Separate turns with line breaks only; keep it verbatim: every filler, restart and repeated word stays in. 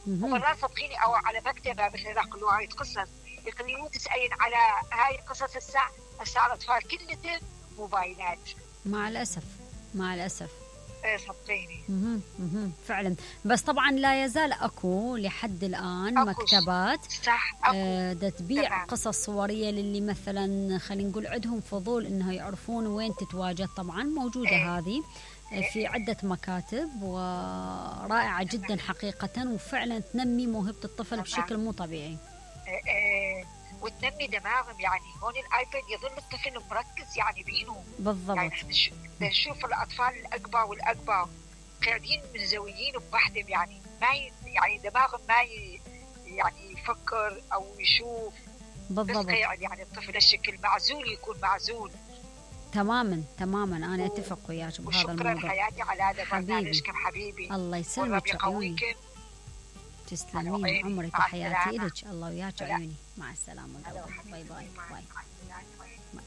ومرات صدقيني او على مكتبه مثل يقولوا هاي قصص يخليهم تسالين على هاي قصص الساعه الساعه الاطفال كلها موبايلات.
مع الاسف مع الاسف.
ايه صدقيني.
مهم. مهم. فعلا. بس طبعا لا يزال اكو لحد الان
أكو.
مكتبات
صح اكو
آه دا تبيع
تمام.
قصص صوريه للي مثلا خلينا نقول عندهم فضول انه يعرفون وين تتواجد. طبعا موجوده
إيه.
هذه في عدة مكاتب ورائعة جدا حقيقة، وفعلا تنمي موهبة الطفل بشكل مو طبيعي.
إيه إيه. وتنمي دماغهم. يعني هون الايباد يظل الطفل مركز يعني بينهم
بالضبط.
يعني نشوف الاطفال الاكبر والاكبر قاعدين منزويين بوحدهم، يعني ما ي... يعني دماغهم ما ي... يعني يفكر او يشوف.
بالضبط.
بس قاعد يعني الطفل الشكل معزول يكون معزول.
تماما تماما انا اتفق وياك بهذا الموضوع.
وشكرا حياتي على هذا
حبيبي.
حبيبي.
الله يسلمك عيوني. تسلمين عمرك وحياتي لك. الله وياك عيوني. مع السلامة. باي باي. باي.